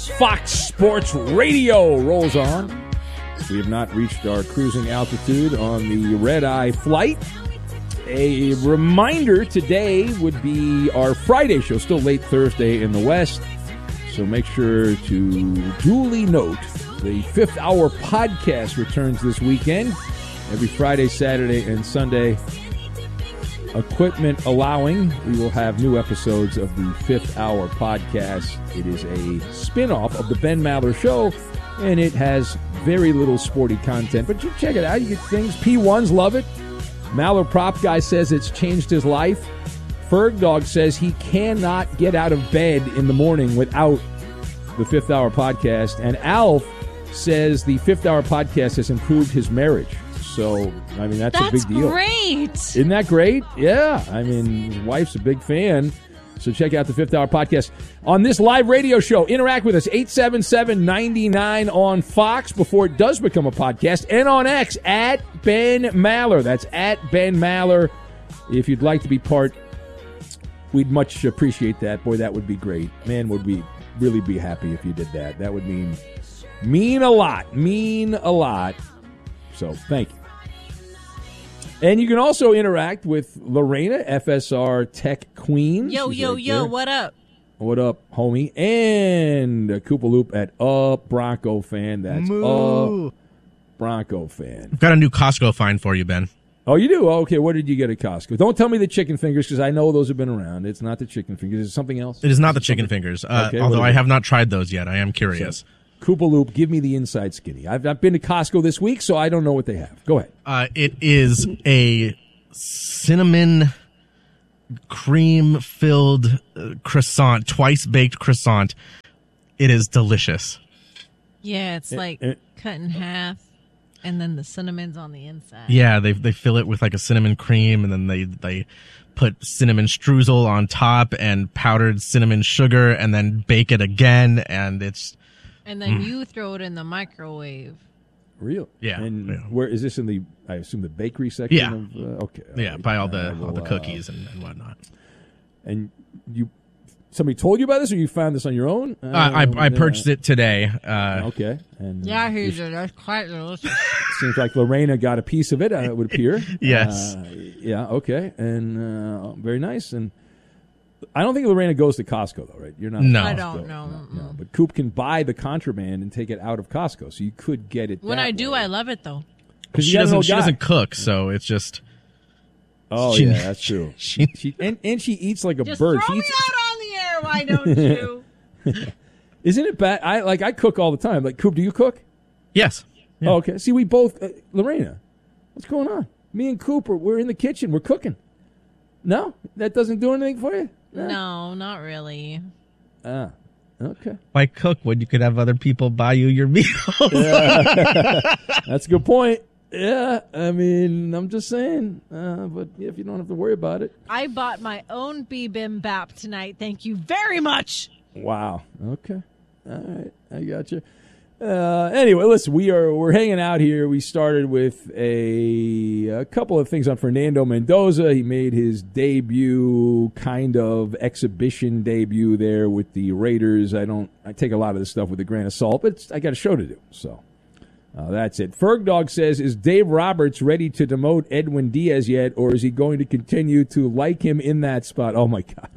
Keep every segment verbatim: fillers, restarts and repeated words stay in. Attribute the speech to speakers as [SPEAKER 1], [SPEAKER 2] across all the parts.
[SPEAKER 1] Fox Sports Radio rolls on. We have not reached our cruising altitude on the red-eye flight. A reminder, today would be our Friday show, still late Thursday in the West. So make sure to duly note the fifth hour podcast returns this weekend. Every Friday, Saturday, and Sunday. Equipment allowing, we will have new episodes of the fifth hour podcast. It is a spin-off of the Ben Maller Show, and it has very little sporty content. But you check it out. You get things. P ones love it. Maller Prop Guy says it's changed his life. Ferg Dog says he cannot get out of bed in the morning without the fifth hour podcast. And Alf says the fifth hour podcast has improved his marriage. So, I mean, that's,
[SPEAKER 2] that's
[SPEAKER 1] a big deal.
[SPEAKER 2] That's great.
[SPEAKER 1] Isn't that great? Yeah. I mean, his wife's a big fan. So check out the fifth hour podcast. On this live radio show, interact with us, eight seven seven, nine nine on Fox before it does become a podcast, and on X, at Ben Maller. That's at Ben Maller. If you'd like to be part, we'd much appreciate that. Boy, that would be great. Man, would we really be happy if you did that. That would mean, mean a lot. Mean a lot. So, thank you. And you can also interact with Lorena, F S R Tech Queen.
[SPEAKER 2] Yo,
[SPEAKER 1] She's
[SPEAKER 2] yo,
[SPEAKER 1] right
[SPEAKER 2] yo,
[SPEAKER 1] there.
[SPEAKER 2] what up?
[SPEAKER 1] What up, homie? And uh, Koopa Loop at Up Bronco Fan. That's
[SPEAKER 3] Moo.
[SPEAKER 1] Up Bronco Fan.
[SPEAKER 3] I've got a new Costco find for you, Ben.
[SPEAKER 1] Oh, you do? Okay, what did you get at Costco? Don't tell me the chicken fingers, because I know those have been around. It's not the chicken fingers. Is it something else?
[SPEAKER 3] It is not the chicken fingers, uh,
[SPEAKER 1] Okay,
[SPEAKER 3] although
[SPEAKER 1] what
[SPEAKER 3] I
[SPEAKER 1] is it?
[SPEAKER 3] have not tried those yet. I am curious.
[SPEAKER 1] So, Koopa Loop, give me the inside skinny. I've, I've been to Costco this week, so I don't know what they have. Go ahead.
[SPEAKER 3] Uh, it is a cinnamon cream-filled uh, croissant, twice-baked croissant. It is delicious.
[SPEAKER 2] Yeah, it's like
[SPEAKER 1] eh.
[SPEAKER 2] cut in half, and then the cinnamon's on the inside.
[SPEAKER 3] Yeah, they they fill it with like a cinnamon cream, and then they they put cinnamon streusel on top and powdered cinnamon sugar, and then bake it again, and it's
[SPEAKER 2] And then you throw it in the microwave.
[SPEAKER 1] Real?
[SPEAKER 3] Yeah,
[SPEAKER 1] And
[SPEAKER 3] yeah.
[SPEAKER 1] where is this in the, I assume, the bakery section?
[SPEAKER 3] Yeah.
[SPEAKER 1] Of, uh, okay.
[SPEAKER 3] yeah,
[SPEAKER 1] right.
[SPEAKER 3] by all the
[SPEAKER 1] I will,
[SPEAKER 3] all the
[SPEAKER 1] uh,
[SPEAKER 3] cookies and, and whatnot.
[SPEAKER 1] And you, somebody told you about this, or you found this on your own?
[SPEAKER 3] Uh, I I
[SPEAKER 1] Um,
[SPEAKER 3] purchased it today. Uh,
[SPEAKER 1] Okay. And
[SPEAKER 2] Yeah,
[SPEAKER 1] uh,
[SPEAKER 2] here's it. That's quite delicious.
[SPEAKER 1] seems like Lorena got a piece of it, uh, it would appear.
[SPEAKER 3] Yes.
[SPEAKER 1] Uh, yeah, okay. And uh, very nice. And I don't think Lorena goes to Costco, though, right? You're not.
[SPEAKER 3] No.
[SPEAKER 2] I
[SPEAKER 1] Costco.
[SPEAKER 2] don't know.
[SPEAKER 1] No, no. But Coop can buy the contraband and take it out of Costco, so you could get it
[SPEAKER 2] When
[SPEAKER 1] that
[SPEAKER 2] I do,
[SPEAKER 1] way.
[SPEAKER 2] I love it, though.
[SPEAKER 1] 'Cause you
[SPEAKER 3] she
[SPEAKER 1] got an
[SPEAKER 3] doesn't
[SPEAKER 1] old
[SPEAKER 3] she
[SPEAKER 1] guy.
[SPEAKER 3] doesn't cook, so it's just
[SPEAKER 1] Oh,
[SPEAKER 3] she-
[SPEAKER 1] yeah, that's true.
[SPEAKER 3] she
[SPEAKER 1] She, and, and she eats like a
[SPEAKER 2] Just
[SPEAKER 1] bird.
[SPEAKER 2] throw
[SPEAKER 1] She
[SPEAKER 2] me
[SPEAKER 1] eats,
[SPEAKER 2] out on the air, why don't you?
[SPEAKER 1] isn't it bad? I like I cook all the time. Like, Coop, do you cook?
[SPEAKER 3] yes. Yeah.
[SPEAKER 1] Oh, okay. See, we both, uh, Lorena, what's going on? Me and Cooper, we're in the kitchen. We're cooking. No? That doesn't do anything for you?
[SPEAKER 2] No, not really.
[SPEAKER 1] Ah, okay.
[SPEAKER 3] Why cook when you could have other people buy you your meals?
[SPEAKER 1] That's a good point. Yeah, I mean, I'm just saying. Uh, but if you don't have to worry about it.
[SPEAKER 2] I bought my own bibimbap tonight. Thank you very much.
[SPEAKER 1] Wow. Okay. All right. I got you. Uh, anyway, listen, we are we're hanging out here. We started with a, a couple of things on Fernando Mendoza. He made his debut, kind of exhibition debut there with the Raiders. I don't. I take a lot of this stuff with a grain of salt, but it's, I got a show to do. So uh, that's it. Ferg Dog says, "Is Dave Roberts ready to demote Edwin Diaz yet, or is he going to continue to like him in that spot?" Oh my God.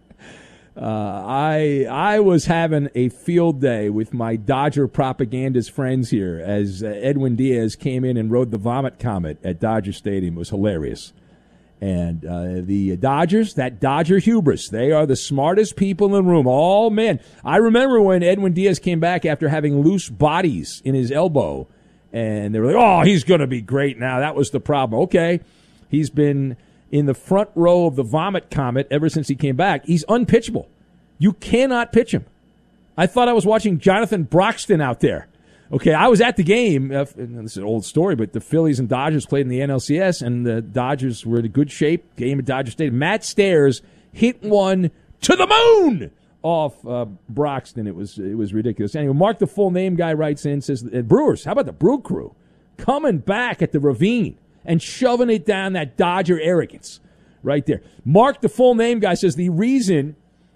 [SPEAKER 1] Uh, I I was having a field day with my Dodger propagandist friends here as uh, Edwin Diaz came in and rode the Vomit Comet at Dodger Stadium. It was hilarious. And uh, the Dodgers, that Dodger hubris, they are the smartest people in the room. Oh, man. I remember when Edwin Diaz came back after having loose bodies in his elbow, and they were like, oh, he's going to be great now. That was the problem. Okay. He's been in the front row of the Vomit Comet ever since he came back. He's unpitchable. You cannot pitch him. I thought I was watching Jonathan Broxton out there. Okay, I was at the game. Uh, this is an old story, but the Phillies and Dodgers played in the N L C S, and the Dodgers were in good shape. Game at Dodger Stadium. Matt Stairs hit one to the moon off uh, Broxton. It was it was ridiculous. Anyway, Mark the Full Name guy writes in, says, uh, Brewers, how about the Brew Crew? Coming back at the Ravine and shoving it down that Dodger arrogance right there. Mark the Full Name guy says the reason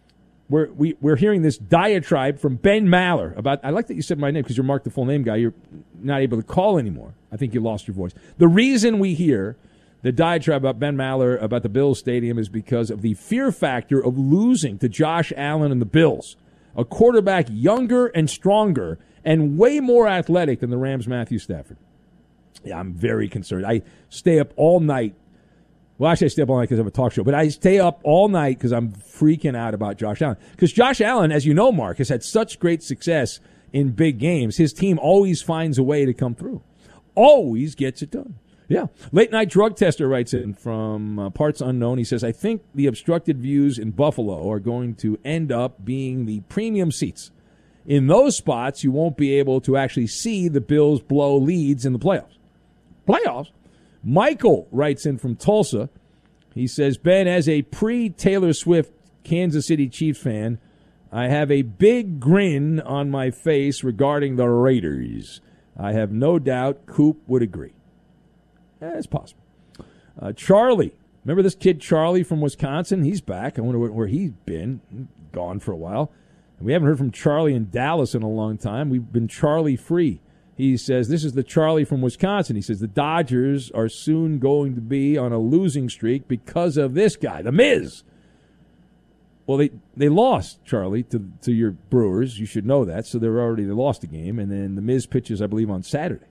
[SPEAKER 1] we're we, we're hearing this diatribe from Ben Maller about. I like that you said my name because you're Mark the full name guy. You're not able to call anymore. I think you lost your voice. The reason we hear the diatribe about Ben Maller about the Bills Stadium is because of the fear factor of losing to Josh Allen and the Bills, a quarterback younger and stronger and way more athletic than the Rams' Matthew Stafford. Yeah, I'm very concerned. I stay up all night. Well, actually, I stay up all night because I have a talk show, but I stay up all night because I'm freaking out about Josh Allen. Because Josh Allen, as you know, Mark, has had such great success in big games. His team always finds a way to come through. Always gets it done. Yeah. Late Night Drug Tester writes in from uh, Parts Unknown. He says, I think the obstructed views in Buffalo are going to end up being the premium seats. In those spots, you won't be able to actually see the Bills blow leads in the playoffs. Playoffs? Michael writes in from Tulsa. He says, Ben, as a pre-Taylor Swift Kansas City Chiefs fan, I have a big grin on my face regarding the Raiders. I have no doubt Coop would agree. Eh, it's possible. Uh, Charlie. Remember this kid Charlie from Wisconsin? He's back. I wonder where he's been. Gone for a while. And we haven't heard from Charlie in Dallas in a long time. We've been Charlie-free. He says, this is the Charlie from Wisconsin. He says, the Dodgers are soon going to be on a losing streak because of this guy, The Miz. Well, they, they lost, Charlie, to to your Brewers. You should know that. So they're already they lost a game. And then The Miz pitches, I believe, on Saturday.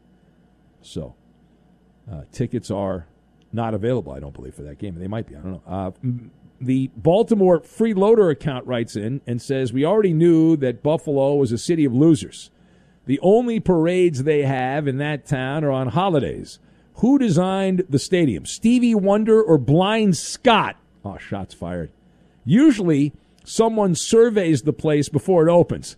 [SPEAKER 1] So uh, tickets are not available, I don't believe, for that game. They might be. I don't know. Uh, the Baltimore Freeloader account writes in and says, we already knew that Buffalo was a city of losers. The only parades they have in that town are on holidays. Who designed the stadium? Stevie Wonder or Blind Scott? Oh, shots fired. Usually, someone surveys the place before it opens.